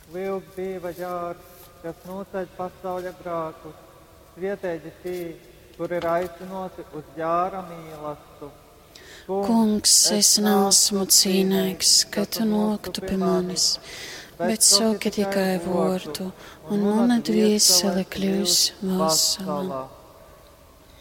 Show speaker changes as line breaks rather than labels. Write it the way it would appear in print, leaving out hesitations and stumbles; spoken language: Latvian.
Vilks dieva ģārs, kas noceļ pasauļa grākus, svietēģi tī, kur ir aicināti uz ģāra mīlestību.
Kungs, es neesmu cienīgs, ka tu noktu pie manis, bet saki tikai vārdu, un mana dvēsele kļūs vesela.